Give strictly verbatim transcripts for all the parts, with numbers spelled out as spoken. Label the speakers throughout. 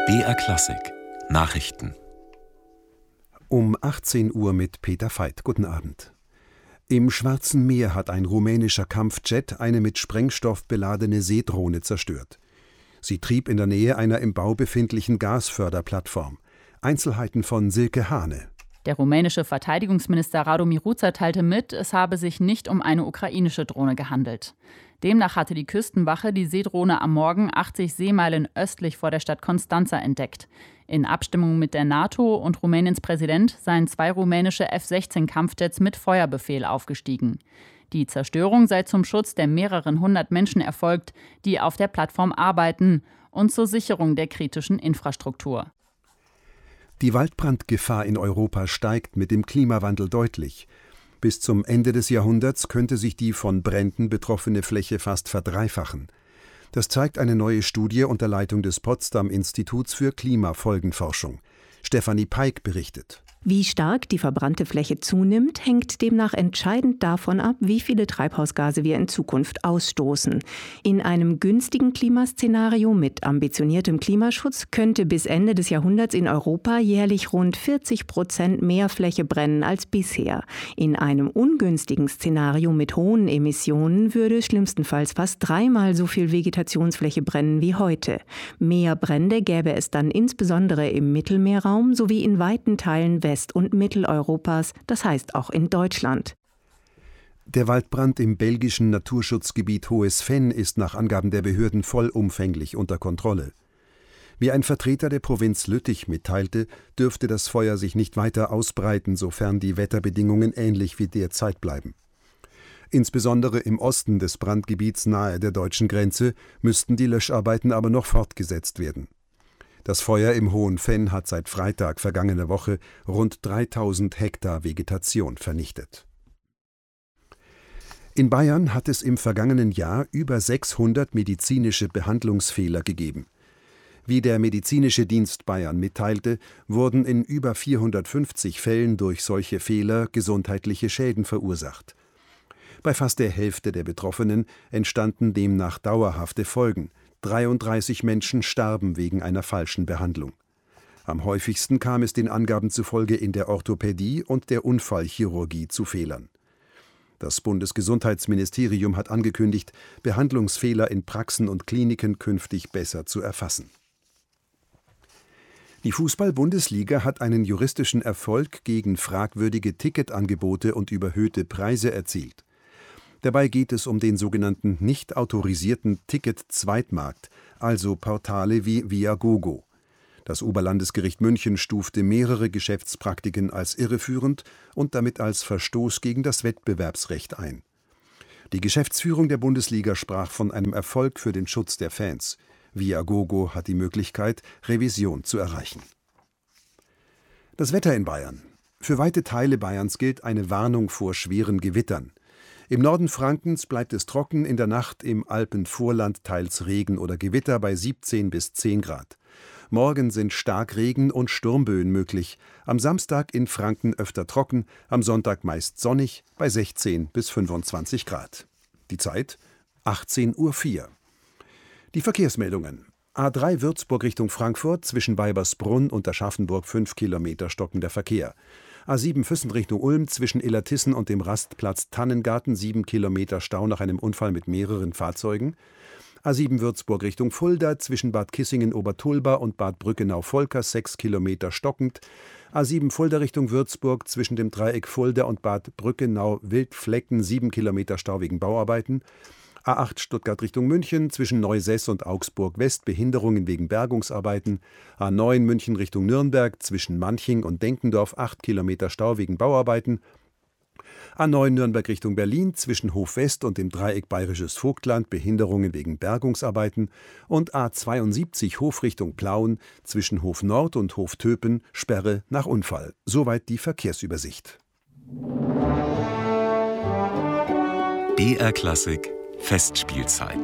Speaker 1: B R Klassik Nachrichten
Speaker 2: um achtzehn Uhr mit Peter Veit. Guten Abend. Im Schwarzen Meer hat ein rumänischer Kampfjet eine mit Sprengstoff beladene Seedrohne zerstört. Sie trieb in der Nähe einer im Bau befindlichen Gasförderplattform. Einzelheiten von Silke Hane.
Speaker 3: Der rumänische Verteidigungsminister Radu Miruța teilte mit, es habe sich nicht um eine ukrainische Drohne gehandelt. Demnach hatte die Küstenwache die Seedrohne am Morgen achtzig Seemeilen östlich vor der Stadt Constanța entdeckt. In Abstimmung mit der NATO und Rumäniens Präsident seien zwei rumänische F sechzehn Kampfjets mit Feuerbefehl aufgestiegen. Die Zerstörung sei zum Schutz der mehreren hundert Menschen erfolgt, die auf der Plattform arbeiten, und zur Sicherung der kritischen Infrastruktur.
Speaker 2: Die Waldbrandgefahr in Europa steigt mit dem Klimawandel deutlich. Bis zum Ende des Jahrhunderts könnte sich die von Bränden betroffene Fläche fast verdreifachen. Das zeigt eine neue Studie unter Leitung des Potsdam-Instituts für Klimafolgenforschung. Stefanie Peik berichtet.
Speaker 4: Wie stark die verbrannte Fläche zunimmt, hängt demnach entscheidend davon ab, wie viele Treibhausgase wir in Zukunft ausstoßen. In einem günstigen Klimaszenario mit ambitioniertem Klimaschutz könnte bis Ende des Jahrhunderts in Europa jährlich rund vierzig Prozent mehr Fläche brennen als bisher. In einem ungünstigen Szenario mit hohen Emissionen würde schlimmstenfalls fast dreimal so viel Vegetationsfläche brennen wie heute. Mehr Brände gäbe es dann insbesondere im Mittelmeerraum sowie in weiten Teilen West- und Mitteleuropas, das heißt auch in Deutschland.
Speaker 2: Der Waldbrand im belgischen Naturschutzgebiet Hohes Venn ist nach Angaben der Behörden vollumfänglich unter Kontrolle. Wie ein Vertreter der Provinz Lüttich mitteilte, dürfte das Feuer sich nicht weiter ausbreiten, sofern die Wetterbedingungen ähnlich wie derzeit bleiben. Insbesondere im Osten des Brandgebiets nahe der deutschen Grenze müssten die Löscharbeiten aber noch fortgesetzt werden. Das Feuer im Hohen Venn hat seit Freitag vergangener Woche rund dreitausend Hektar Vegetation vernichtet. In Bayern hat es im vergangenen Jahr über sechshundert medizinische Behandlungsfehler gegeben. Wie der Medizinische Dienst Bayern mitteilte, wurden in über vierhundertfünfzig Fällen durch solche Fehler gesundheitliche Schäden verursacht. Bei fast der Hälfte der Betroffenen entstanden demnach dauerhafte Folgen. dreiunddreißig Menschen starben wegen einer falschen Behandlung. Am häufigsten kam es den Angaben zufolge in der Orthopädie und der Unfallchirurgie zu Fehlern. Das Bundesgesundheitsministerium hat angekündigt, Behandlungsfehler in Praxen und Kliniken künftig besser zu erfassen. Die Fußball-Bundesliga hat einen juristischen Erfolg gegen fragwürdige Ticketangebote und überhöhte Preise erzielt. Dabei geht es um den sogenannten nicht autorisierten Ticket-Zweitmarkt, also Portale wie Viagogo. Das Oberlandesgericht München stufte mehrere Geschäftspraktiken als irreführend und damit als Verstoß gegen das Wettbewerbsrecht ein. Die Geschäftsführung der Bundesliga sprach von einem Erfolg für den Schutz der Fans. Viagogo hat die Möglichkeit, Revision zu erreichen. Das Wetter in Bayern. Für weite Teile Bayerns gilt eine Warnung vor schweren Gewittern. Im Norden Frankens bleibt es trocken, in der Nacht im Alpenvorland teils Regen oder Gewitter bei siebzehn bis zehn Grad. Morgen sind Starkregen und Sturmböen möglich. Am Samstag in Franken öfter trocken, am Sonntag meist sonnig bei sechzehn bis fünfundzwanzig Grad. Die Zeit achtzehn Uhr vier. Die Verkehrsmeldungen. A drei Würzburg Richtung Frankfurt, zwischen Weibersbrunn und Aschaffenburg fünf Kilometer stockender Verkehr. A sieben Füssen Richtung Ulm, zwischen Illertissen und dem Rastplatz Tannengarten sieben Kilometer Stau nach einem Unfall mit mehreren Fahrzeugen. A sieben Würzburg Richtung Fulda, zwischen Bad Kissingen-Obertulba und Bad Brückenau-Volkers sechs Kilometer stockend. A sieben Fulda Richtung Würzburg, zwischen dem Dreieck Fulda und Bad Brückenau-Wildflecken sieben Kilometer Stau wegen Bauarbeiten. A acht Stuttgart Richtung München, zwischen Neusess und Augsburg West Behinderungen wegen Bergungsarbeiten. A neun München Richtung Nürnberg, zwischen Manching und Denkendorf acht Kilometer Stau wegen Bauarbeiten. A neun Nürnberg Richtung Berlin, zwischen Hof West und dem Dreieck Bayerisches Vogtland Behinderungen wegen Bergungsarbeiten. Und A zweiundsiebzig Hof Richtung Plauen, zwischen Hof Nord und Hof Töpen Sperre nach Unfall. Soweit die Verkehrsübersicht.
Speaker 1: B R Klassik Festspielzeit.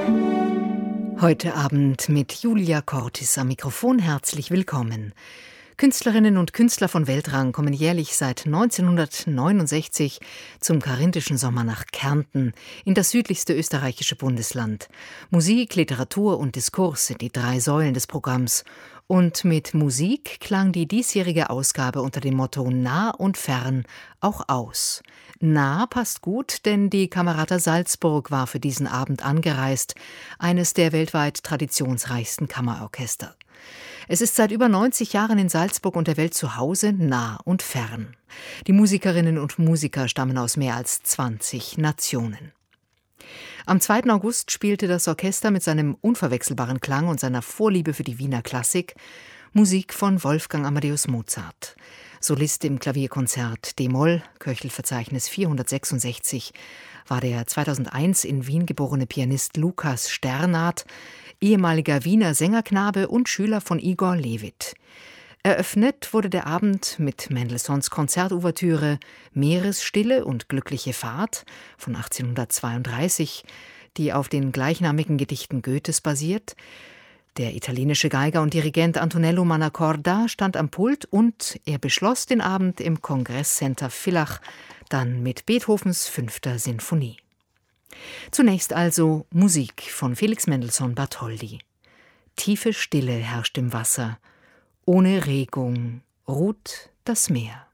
Speaker 5: Heute Abend mit Julia Cortis am Mikrofon. Herzlich willkommen. Künstlerinnen und Künstler von Weltrang kommen jährlich seit neunzehnhundertneunundsechzig zum Karinthischen Sommer nach Kärnten, in das südlichste österreichische Bundesland. Musik, Literatur und Diskurs sind die drei Säulen des Programms. Und mit Musik klang die diesjährige Ausgabe unter dem Motto Nah und Fern auch aus. Nah passt gut, denn die Camerata Salzburg war für diesen Abend angereist, eines der weltweit traditionsreichsten Kammerorchester. Es ist seit über neunzig Jahren in Salzburg und der Welt zu Hause, nah und fern. Die Musikerinnen und Musiker stammen aus mehr als zwanzig Nationen. Am zweiten August spielte das Orchester mit seinem unverwechselbaren Klang und seiner Vorliebe für die Wiener Klassik Musik von Wolfgang Amadeus Mozart. Solist im Klavierkonzert d-Moll, Köchelverzeichnis vierhundertsechsundsechzig, war der zweitausendeins in Wien geborene Pianist Lukas Sternart, ehemaliger Wiener Sängerknabe und Schüler von Igor Levit. Eröffnet wurde der Abend mit Mendelssohns Konzertouvertüre Meeresstille und glückliche Fahrt von achtzehnhundertzweiunddreißig, die auf den gleichnamigen Gedichten Goethes basiert. Der italienische Geiger und Dirigent Antonello Mannacorda stand am Pult und er beschloss den Abend im Kongresscenter Villach dann mit Beethovens fünfter Sinfonie. Zunächst also Musik von Felix Mendelssohn Bartholdy. Tiefe Stille herrscht im Wasser, ohne Regung ruht das Meer.